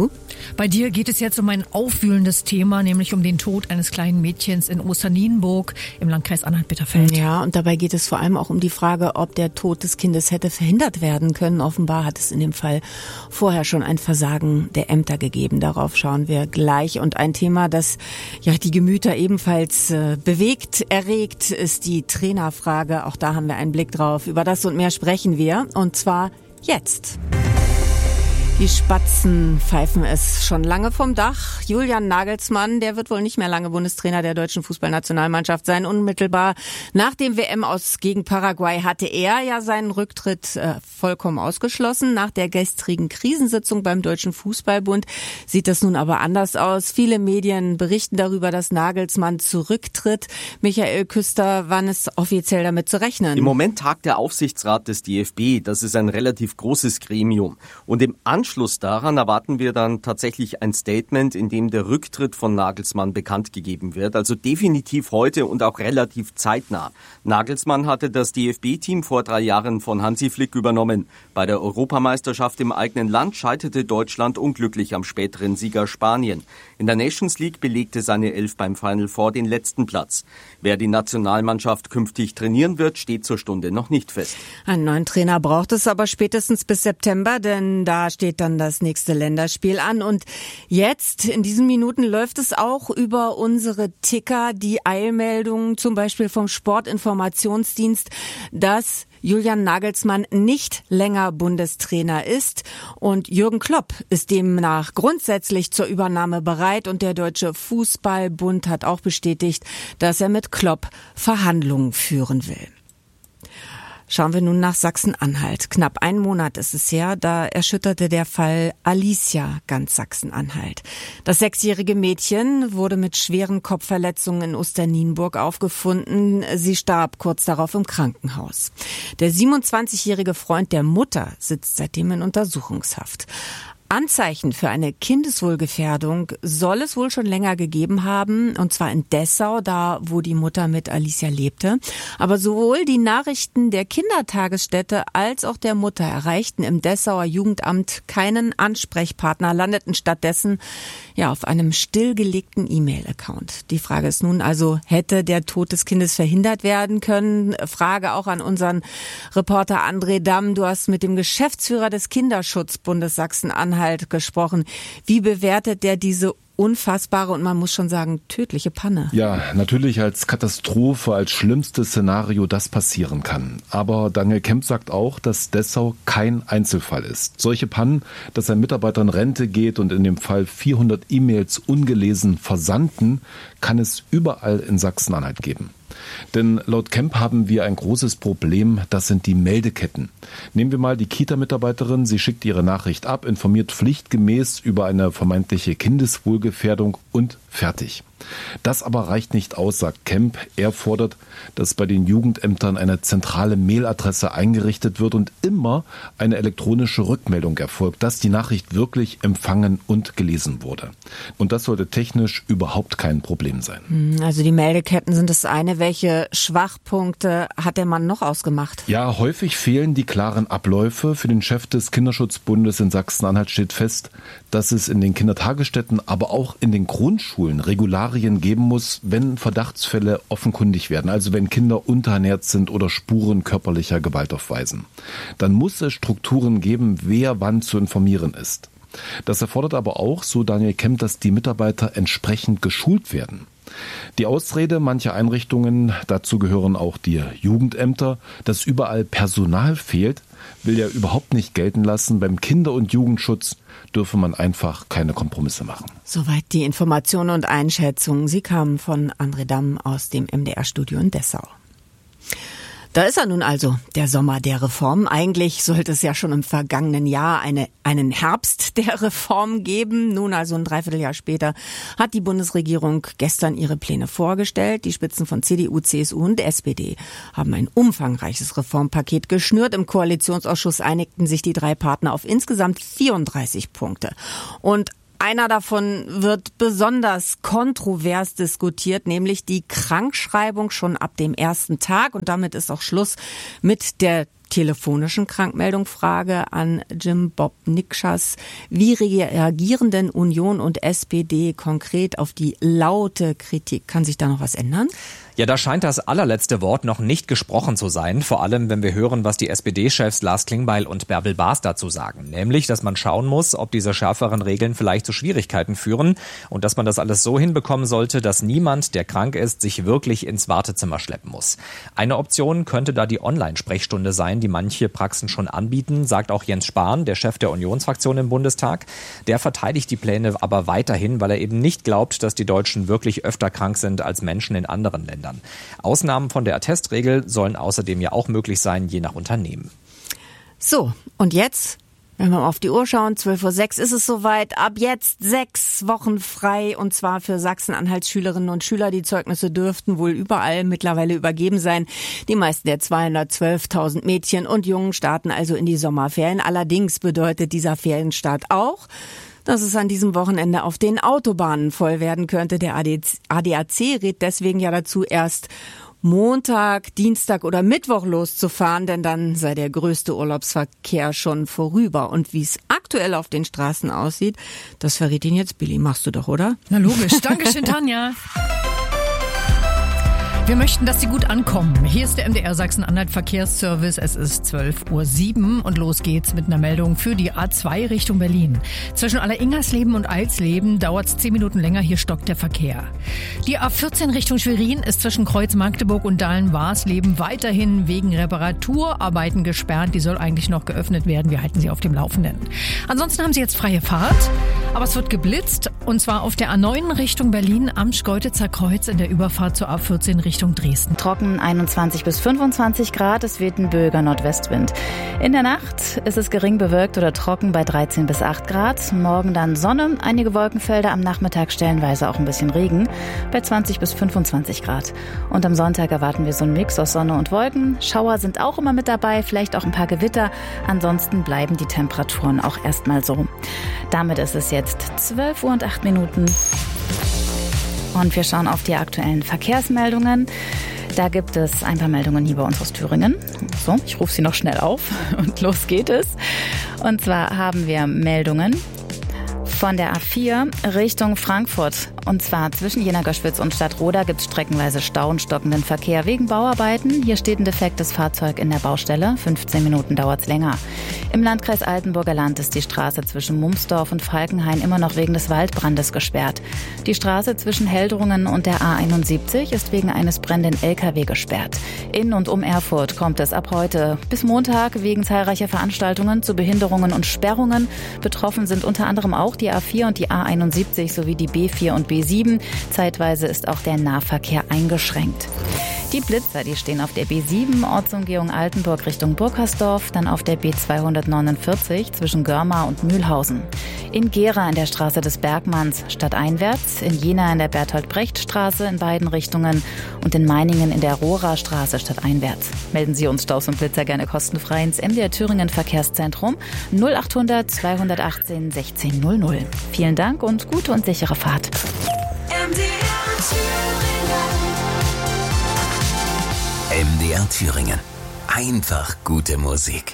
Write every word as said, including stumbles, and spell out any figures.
Bei dir geht es jetzt um ein aufwühlendes Thema, nämlich um den Tod eines kleinen Mädchens in Osternienburg im Landkreis Anhalt-Bitterfeld. Ja, und dabei geht es vor allem auch um die Frage, ob der Tod des Kindes hätte verhindert werden können. Offenbar hat es in dem Fall vorher schon ein Versagen der Ämter gegeben. Darauf schauen wir gleich. Und ein Thema, das ja die Gemüter ebenfalls äh, bewegt, erregt, ist die Trainerfrage. Auch da haben wir einen Blick drauf. Über das und mehr sprechen wir. Und zwar jetzt. Die Spatzen pfeifen es schon lange vom Dach. Julian Nagelsmann, der wird wohl nicht mehr lange Bundestrainer der deutschen Fußballnationalmannschaft sein. Unmittelbar nach dem W M-Aus gegen Paraguay hatte er ja seinen Rücktritt äh, vollkommen ausgeschlossen. Nach der gestrigen Krisensitzung beim Deutschen Fußballbund sieht das nun aber anders aus. Viele Medien berichten darüber, dass Nagelsmann zurücktritt. Michael Küster, wann ist offiziell damit zu rechnen? Im Moment tagt der Aufsichtsrat des D F B. Das ist ein relativ großes Gremium. Und im Anschluss Anschluss daran erwarten wir dann tatsächlich ein Statement, in dem der Rücktritt von Nagelsmann bekannt gegeben wird. Also definitiv heute und auch relativ zeitnah. Nagelsmann hatte das D F B-Team vor drei Jahren von Hansi Flick übernommen. Bei der Europameisterschaft im eigenen Land scheiterte Deutschland unglücklich am späteren Sieger Spanien. In der Nations League belegte seine Elf beim Final Four den letzten Platz. Wer die Nationalmannschaft künftig trainieren wird, steht zur Stunde noch nicht fest. Einen neuen Trainer braucht es aber spätestens bis September, denn da steht dann das nächste Länderspiel an. Und jetzt, in diesen Minuten, läuft es auch über unsere Ticker, die Eilmeldungen, zum Beispiel vom Sportinformationsdienst, dass Julian Nagelsmann nicht länger Bundestrainer ist und Jürgen Klopp ist demnach grundsätzlich zur Übernahme bereit und der Deutsche Fußballbund hat auch bestätigt, dass er mit Klopp Verhandlungen führen will. Schauen wir nun nach Sachsen-Anhalt. Knapp einen Monat ist es her, da erschütterte der Fall Alicia ganz Sachsen-Anhalt. Das sechsjährige Mädchen wurde mit schweren Kopfverletzungen in Osternienburg aufgefunden. Sie starb kurz darauf im Krankenhaus. Der siebenundzwanzigjährige Freund der Mutter sitzt seitdem in Untersuchungshaft. Anzeichen für eine Kindeswohlgefährdung soll es wohl schon länger gegeben haben, und zwar in Dessau, da wo die Mutter mit Alicia lebte. Aber sowohl die Nachrichten der Kindertagesstätte als auch der Mutter erreichten im Dessauer Jugendamt keinen Ansprechpartner, landeten stattdessen ja auf einem stillgelegten E-Mail-Account. Die Frage ist nun also, hätte der Tod des Kindes verhindert werden können? Frage auch an unseren Reporter André Damm. Du hast mit dem Geschäftsführer des Kinderschutzbundes Sachsen-Anhalt gesprochen. Wie bewertet der diese unfassbare und man muss schon sagen tödliche Panne? Ja, natürlich als Katastrophe, als schlimmstes Szenario, das passieren kann. Aber Daniel Kemp sagt auch, dass Dessau kein Einzelfall ist. Solche Pannen, dass ein Mitarbeiter in Rente geht und in dem Fall vierhundert E-Mails ungelesen versandten, kann es überall in Sachsen-Anhalt geben. Denn laut Kemp haben wir ein großes Problem, das sind die Meldeketten. Nehmen wir mal die Kita-Mitarbeiterin, sie schickt ihre Nachricht ab, informiert pflichtgemäß über eine vermeintliche Kindeswohlgefährdung und fertig. Das aber reicht nicht aus, sagt Kemp. Er fordert, dass bei den Jugendämtern eine zentrale Mailadresse eingerichtet wird und immer eine elektronische Rückmeldung erfolgt, dass die Nachricht wirklich empfangen und gelesen wurde. Und das sollte technisch überhaupt kein Problem sein. Also die Meldeketten sind das eine. Welche Schwachpunkte hat der Mann noch ausgemacht? Ja, häufig fehlen die klaren Abläufe. Für den Chef des Kinderschutzbundes in Sachsen-Anhalt steht fest, dass es in den Kindertagesstätten, aber auch in den Grundschulen Regularien geben muss, wenn Verdachtsfälle offenkundig werden, also wenn Kinder unterernährt sind oder Spuren körperlicher Gewalt aufweisen. Dann muss es Strukturen geben, wer wann zu informieren ist. Das erfordert aber auch, so Daniel Kemp, dass die Mitarbeiter entsprechend geschult werden. Die Ausrede mancher Einrichtungen, dazu gehören auch die Jugendämter, dass überall Personal fehlt, will ja überhaupt nicht gelten lassen. Beim Kinder- und Jugendschutz dürfe man einfach keine Kompromisse machen. Soweit die Informationen und Einschätzungen. Sie kamen von André Damm aus dem M D R-Studio in Dessau. Da ist er nun also, der Sommer der Reform. Eigentlich sollte es ja schon im vergangenen Jahr eine, einen Herbst der Reform geben. Nun also ein Dreivierteljahr später hat die Bundesregierung gestern ihre Pläne vorgestellt. Die Spitzen von C D U, C S U und S P D haben ein umfangreiches Reformpaket geschnürt. Im Koalitionsausschuss einigten sich die drei Partner auf insgesamt vierunddreißig Punkte. Und einer davon wird besonders kontrovers diskutiert, nämlich die Krankschreibung schon ab dem ersten Tag. Und damit ist auch Schluss mit der telefonischen Krankmeldung. Frage an Jim Bob Nikschas. Wie reagieren denn Union und S P D konkret auf die laute Kritik? Kann sich da noch was ändern? Ja, da scheint das allerletzte Wort noch nicht gesprochen zu sein, vor allem wenn wir hören, was die S P D-Chefs Lars Klingbeil und Bärbel Baas dazu sagen. Nämlich, dass man schauen muss, ob diese schärferen Regeln vielleicht zu Schwierigkeiten führen und dass man das alles so hinbekommen sollte, dass niemand, der krank ist, sich wirklich ins Wartezimmer schleppen muss. Eine Option könnte da die Online-Sprechstunde sein, die manche Praxen schon anbieten, sagt auch Jens Spahn, der Chef der Unionsfraktion im Bundestag. Der verteidigt die Pläne aber weiterhin, weil er eben nicht glaubt, dass die Deutschen wirklich öfter krank sind als Menschen in anderen Ländern. Ausnahmen von der Attestregel sollen außerdem ja auch möglich sein, je nach Unternehmen. So, und jetzt, wenn wir mal auf die Uhr schauen, zwölf Uhr sechs ist es soweit. Ab jetzt sechs Wochen frei, und zwar für Sachsen-Anhalts Schülerinnen und Schüler. Die Zeugnisse dürften wohl überall mittlerweile übergeben sein. Die meisten der zweihundertzwölftausend Mädchen und Jungen starten also in die Sommerferien. Allerdings bedeutet dieser Ferienstart auch, dass es an diesem Wochenende auf den Autobahnen voll werden könnte. Der A D A C rät deswegen ja dazu, erst Montag, Dienstag oder Mittwoch loszufahren, denn dann sei der größte Urlaubsverkehr schon vorüber. Und wie es aktuell auf den Straßen aussieht, das verrät Ihnen jetzt Billy. Machst du doch, oder? Na logisch. Dankeschön, Tanja. Wir möchten, dass Sie gut ankommen. Hier ist der M D R Sachsen-Anhalt Verkehrsservice. Es ist zwölf Uhr sieben und los geht's mit einer Meldung für die A zwei Richtung Berlin. Zwischen Alleringersleben und Eilsleben dauert es zehn Minuten länger. Hier stockt der Verkehr. Die A vierzehn Richtung Schwerin ist zwischen Kreuz Magdeburg und Dahlen-Warsleben weiterhin wegen Reparaturarbeiten gesperrt. Die soll eigentlich noch geöffnet werden. Wir halten Sie auf dem Laufenden. Ansonsten haben Sie jetzt freie Fahrt, aber es wird geblitzt, und zwar auf der A neun Richtung Berlin am Schkeuditzer Kreuz in der Überfahrt zur A vierzehn Richtung Dresden. Trocken einundzwanzig bis fünfundzwanzig Grad, es weht ein böiger Nordwestwind. In der Nacht ist es gering bewölkt oder trocken bei dreizehn bis acht Grad. Morgen dann Sonne, einige Wolkenfelder, am Nachmittag stellenweise auch ein bisschen Regen bei zwanzig bis fünfundzwanzig Grad. Und am Sonntag erwarten wir so einen Mix aus Sonne und Wolken. Schauer sind auch immer mit dabei, vielleicht auch ein paar Gewitter. Ansonsten bleiben die Temperaturen auch erstmal so. Damit ist es jetzt zwölf Uhr und acht Minuten. Und wir schauen auf die aktuellen Verkehrsmeldungen. Da gibt es ein paar Meldungen hier bei uns aus Thüringen. So, ich rufe sie noch schnell auf und los geht es. Und zwar haben wir Meldungen von der A vier Richtung Frankfurt. Und zwar zwischen Jena-Göschwitz und Stadtroda gibt es streckenweise Stau und stockenden Verkehr wegen Bauarbeiten. Hier steht ein defektes Fahrzeug in der Baustelle. fünfzehn Minuten dauert es länger. Im Landkreis Altenburger Land ist die Straße zwischen Mumsdorf und Falkenhain immer noch wegen des Waldbrandes gesperrt. Die Straße zwischen Heldrungen und der A einundsiebzig ist wegen eines brennenden L K W gesperrt. In und um Erfurt kommt es ab heute bis Montag wegen zahlreicher Veranstaltungen zu Behinderungen und Sperrungen. Betroffen sind unter anderem auch die A vier und die A einundsiebzig sowie die B vier und B sieben. Zeitweise ist auch der Nahverkehr eingeschränkt. Die Blitzer, die stehen auf der B sieben, Ortsumgehung Altenburg Richtung Burkersdorf, dann auf der B zweihundertneunundvierzig zwischen Görmar und Mühlhausen. In Gera in der Straße des Bergmanns stadteinwärts, in Jena in der Bertolt-Brecht-Straße in beiden Richtungen und in Meiningen in der Rohrer-Straße stadteinwärts. Melden Sie uns Staus und Blitzer gerne kostenfrei ins M D R Thüringen Verkehrszentrum null achthundert zweihundertachtzehn sechzehn null null. Vielen Dank und gute und sichere Fahrt. M D R Thüringen. M D R Thüringen. Einfach gute Musik.